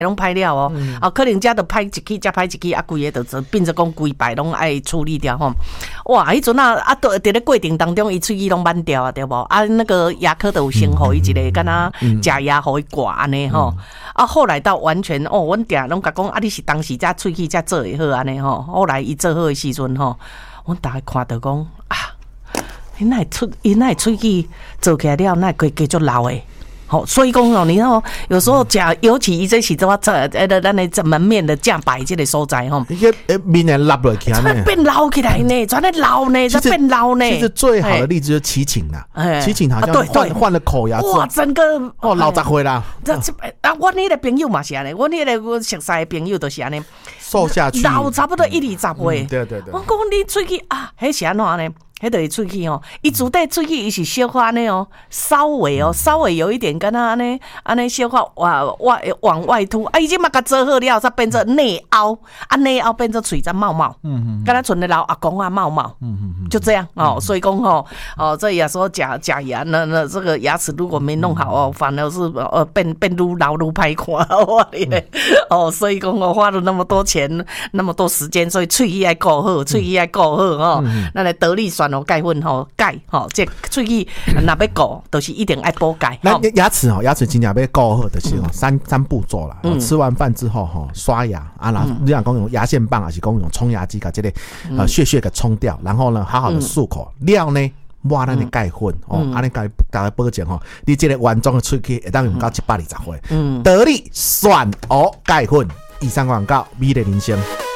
拢歹了哦，可能遮就歹一支，遮歹一支，啊，规个就变成讲规排拢爱处理掉吼。哇，迄阵都伫咧过程当中，伊喙齿拢挽掉啊，对无？啊，那个牙科都有先互伊一个，敢若假牙互伊挂安尼吼。啊，后来到完全哦，阮定拢甲讲啊，你是当时才喙齿才做会好安尼吼。后来伊做好的时阵吼，阮大家看到讲啊，因那喙齿做起来了，那可以继续留诶。好，所以讲哦，你看哦，有时候尤其伊这是怎咱的门面的架摆这个所在吼， 伊个面也落落去啊， 变老起来呢，全咧老呢，再变老呢。 其实最好的例子就是齐秦啦，齐秦好像换了口牙， 哇，整个哦老十岁啦。 我那个朋友嘛是安尼，我那个我熟悉的朋友都是安尼， 瘦下去， 老差不多1、20岁。 对，我讲你喙齿啊，迄是安怎呢？迄就是喙齿哦，伊自底喙齿伊是小可安尼哦，稍微有一点跟他安尼小可往外凸，啊，伊即嘛甲做好了，才变做内凹，啊内凹变做喙才冒冒，敢若像咧老阿公啊冒冒，就这样哦，所以讲哦，这有时候假牙那这个牙齿如果没弄好哦，反而是变愈老愈歹看，哇咧，所以讲我花了那么多钱，那么多时间，所以喙齿要顾好，喙齿要顾好哦，咱来得力酸。钙粉钙这喙齿若要顾，就是一定爱补钙。 那牙齿真正要顾好，就是三步骤啦。吃完饭之后刷牙啊，然后你讲用牙线棒还是讲用冲牙机把这个屑给冲掉，然后呢好好的漱口。了呢抹咱的钙粉安尼加保证你这个完整的喙齿会当用到120岁。得力蒜钙粉，以上广告，美丽人生。